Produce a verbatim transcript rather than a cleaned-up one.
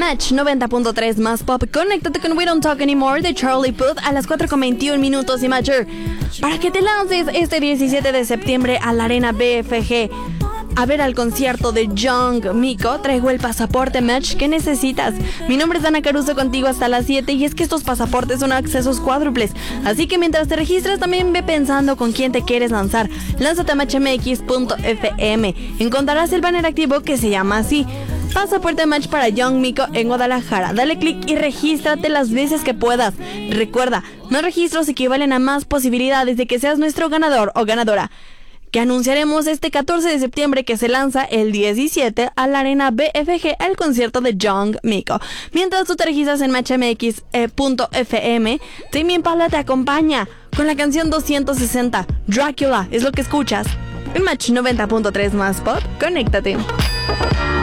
Match noventa punto tres más pop. Conéctate con We Don't Talk Anymore de Charlie Puth a las cuatro con veintiún minutos y Matcher para que te lances este diecisiete de septiembre a la Arena B F G a ver al concierto de Young Miko. Traigo el pasaporte Match que necesitas. Mi nombre es Ana Caruso, contigo hasta las siete, y es que estos pasaportes son accesos cuádruples, así que mientras te registras también ve pensando con quién te quieres lanzar. Lánzate a match m x punto f m. Encontrarás el banner activo que se llama así: Pasaporte Match para Young Miko en Guadalajara. Dale clic y regístrate las veces que puedas. Recuerda, más registros equivalen a más posibilidades de que seas nuestro ganador o ganadora, que anunciaremos este catorce de septiembre, que se lanza el diecisiete a la Arena B F G al concierto de Young Miko. Mientras tú te registras en match m x punto f m, Tame Impala te acompaña con la canción doscientos sesenta, Dracula, es lo que escuchas en Match noventa punto tres más pop. Conéctate.